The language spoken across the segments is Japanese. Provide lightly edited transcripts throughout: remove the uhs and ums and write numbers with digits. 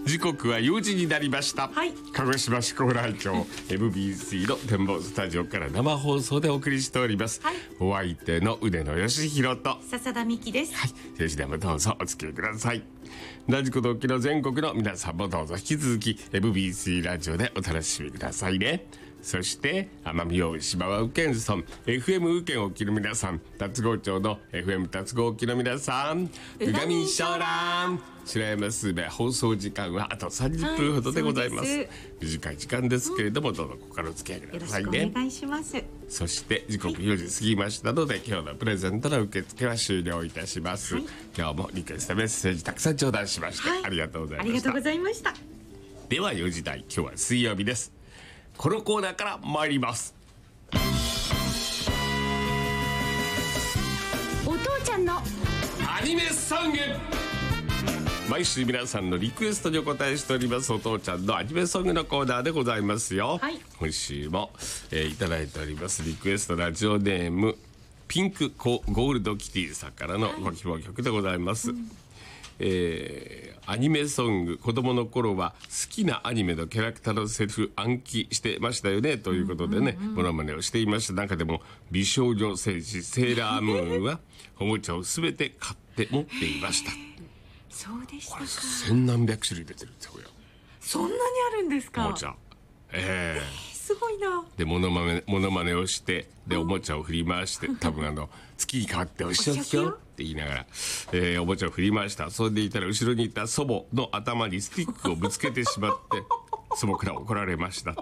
時刻は4時になりました、 はい、 鹿児島市高麗町 MBC の展望スタジオから生放送でお送りしております、 はい、 お相手の宇野義弘と笹田美希です。 はい、それではどうぞお付き合いください。ラジコ同期の全国の皆さんもどうぞ引き続き MBC ラジオでお楽しみくださいね。そして奄美大島は宇検村 FM 宇検沖の皆さん、龍郷町の FM 龍郷沖の皆さん、うがみしょうらん白山すべ放送時間はあと30分ほどでございます、はい、短い時間ですけれども、どうぞここからお付き合いくださいね。 よろしくお願いします。 そして時刻4時過ぎましたので、今日のプレゼントの受付は終了いたします、はい、今日もリクエストメッセージたくさん頂戴しまして、はい、ありがとうございました。 ありがとうございました。 では4時台、今日は水曜日です。このコーナーから参ります。 お父ちゃんのアニメソング。毎週皆さんのリクエストにお答えしておりますお父ちゃんのアニメソングのコーナーでございますよ、はい、今週も、いただいておりますリクエスト、ラジオネームピンクゴールドキティさんからのご希望曲でございます、はい、アニメソング、子供の頃は好きなアニメのキャラクターのセリフ暗記してましたよねということでね、モノマネをしていました。中でも美少女戦士セーラームーンはおもちゃをすべて買って持っていました。 そうでしたか。 これ千何百種類出てるんですよ。 そんなにあるんですか。 おもちゃ、 すごいな。 でモノマネをして、でおもちゃを振り回して、多分月に変わってお仕置きよって言いながら、おもちゃを振り回した。それでいたら後ろにいた祖母の頭にスティックをぶつけてしまって祖母から怒られました。 痛か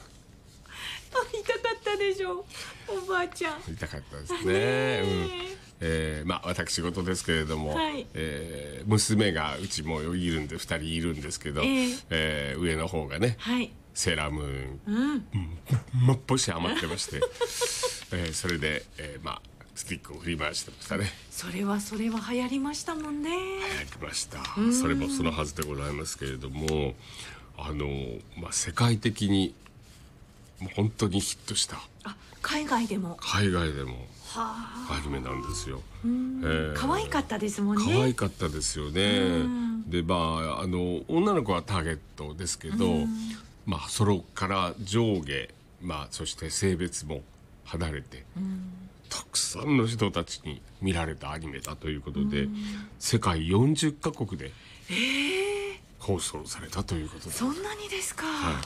ったでしょ、おばあちゃん。 痛かったですね。私事ですけれども、はい、娘がうちもいるんで2人いるんですけど、上の方がね、はい、セーラームーン、真っぽし余ってまして、それで、スティックを振り回してましたね。 それは流行りましたもんね。 流行りました。それもそのはずでございますけれども、世界的にもう本当にヒットした。 海外でもアニメなんですよ。 可愛かったですもんね。 可愛かったですよね。で女の子はターゲットですけど、それから上下、そして性別も離れて、たくさんの人たちに見られたアニメだということで、世界40カ国で放送されたということで、 そんなにですか。 はい、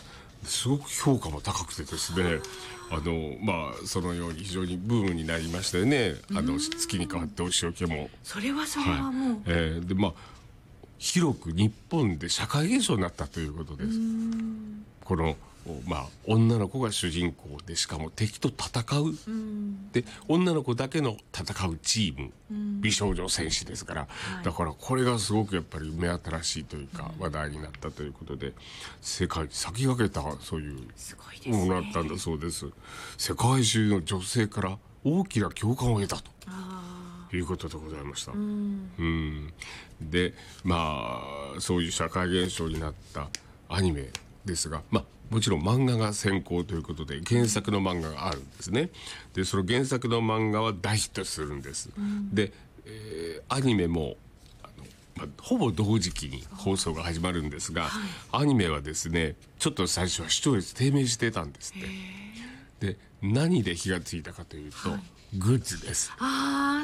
すごく評価も高くてですね、そのように非常にブームになりましたよね。月に変わってお仕置きも、 それはもう、 で広く日本で社会現象になったということです。この女の子が主人公で、しかも敵と戦う、で女の子だけの戦うチーム、美少女戦士ですから、だからこれがすごくやっぱり目新しいというか、話題になったということで、世界に先駆けたそういうものだったんだそうです。世界中の女性から大きな共感を得たということでございました。でそういう社会現象になったアニメですが、もちろん漫画が先行ということで、原作の漫画があるんですね。でその原作の漫画は大ヒットするんです。で、アニメもほぼ同時期に放送が始まるんですが、アニメはですね、ちょっと最初は視聴率低迷してたんですって。で何で火がついたかというと、グッズです。